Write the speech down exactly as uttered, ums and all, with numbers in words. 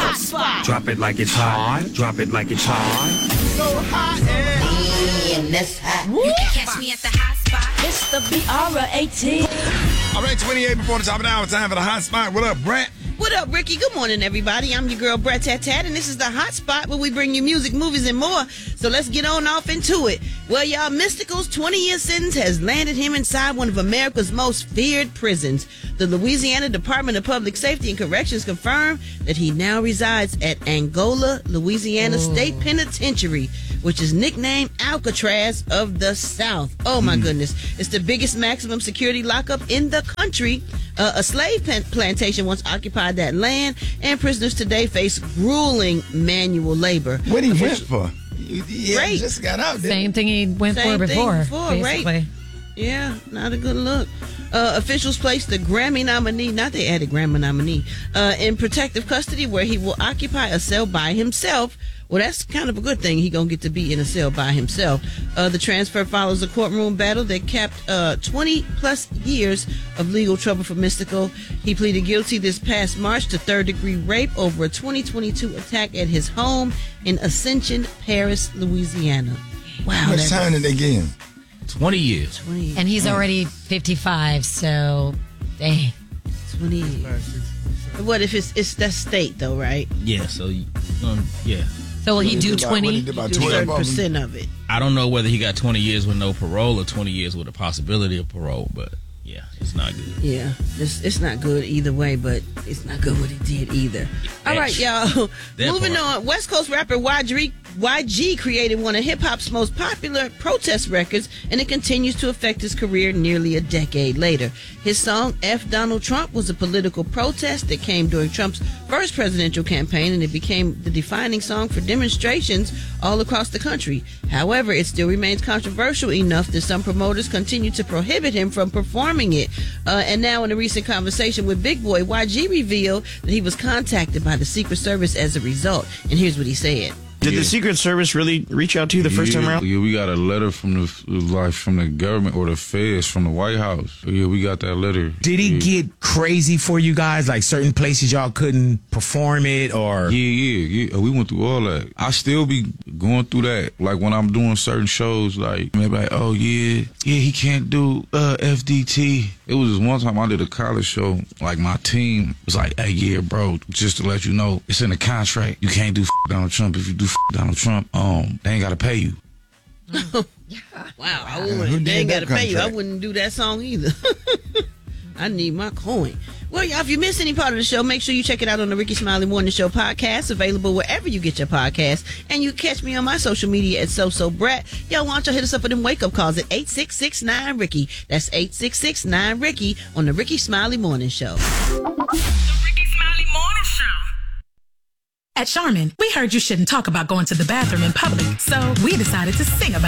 hot spot. Drop it like it's hot. Drop it like it's hot. So hot and And that's hot. you can catch me at the hot spot. It's the B R eighteen. All right, twenty-eight before the top of the hour. Time for the hot spot. What up, Brett? What up, Ricky? Good morning, everybody. I'm your girl, Brett Tat Tat, and this is the Hot Spot where we bring you music, movies, and more. So let's get on off into it. Well, y'all, Mystikal's twenty-year sentence has landed him inside one of America's most feared prisons. The Louisiana Department of Public Safety and Corrections confirmed that he now resides at Angola, Louisiana Oh. State Penitentiary, which is nicknamed Alcatraz of the South. Oh, my goodness. It's the biggest maximum security lockup in the country. Uh, a slave pan- plantation once occupied that land, and prisoners today face grueling manual labor. What he went Official- for? He, he had Rape. just got out. didn't Same thing he went Same for thing before. before, basically. right? Yeah, not a good look. Uh, officials placed the Grammy nominee, not they added Grammy nominee, uh, in protective custody where he will occupy a cell by himself. Well, that's kind of a good thing. He gonna get to be in a cell by himself. Uh, the transfer follows a courtroom battle that capped uh, twenty plus years of legal trouble for Mystikal. He pleaded guilty this past March to third degree rape over a twenty twenty-two attack at his home in Ascension, Paris, Louisiana. Wow, How much that's time did they give him? twenty years. twenty, And he's already fifty-five, so dang. twenty years. What if it's it's that state though, right? Yeah, so, um, yeah. So will he do did about- what he twenty? did about Do twelve thirty of them. percent of it. I don't know whether he got twenty years with no parole or twenty years with a possibility of parole, but yeah, it's not good. Yeah, it's, it's not good either way, but it's not good what he did either. All right, y'all. That Moving part. on. West Coast rapper Y G, Y G created one of hip-hop's most popular protest records, and it continues to affect his career nearly a decade later. His song, F Donald Trump, was a political protest that came during Trump's first presidential campaign, and it became the defining song for demonstrations all across the country. However, it still remains controversial enough that some promoters continue to prohibit him from performing it. Uh, and now, in a recent conversation with Big Boy, Y G revealed that he was contacted by the Secret Service as a result. And here's what he said. Did the Secret Service really reach out to you the first yeah, time around? Yeah, we got a letter from the like from the government or the feds from the White House. So, yeah, we got that letter. Did he yeah. get crazy for you guys? Like certain places y'all couldn't perform it, or Yeah, yeah, yeah. We went through all that. I still be going through that. Like when I'm doing certain shows, like maybe like, oh yeah, yeah, he can't do uh, F D T. It was this one time I did a college show. Like my team was like, hey, yeah, bro, just to let you know, it's in the contract. You can't do f- Donald Trump. If you do f- Donald Trump, um, they ain't gotta pay you. Wow, I who wouldn't, did they ain't that got to pay you. I contract? wouldn't do that song either. I need my coin. Well, y'all, if you missed any part of the show, make sure you check it out on the Ricky Smiley Morning Show podcast, available wherever you get your podcasts. And you catch me on my social media at So-So Brat. Yo, why don't y'all hit us up with them wake-up calls at eight six six nine Ricky. That's eight six six nine Ricky on the Ricky Smiley Morning Show. The Ricky Smiley Morning Show. At Charmin, we heard you shouldn't talk about going to the bathroom in public, so we decided to sing about it.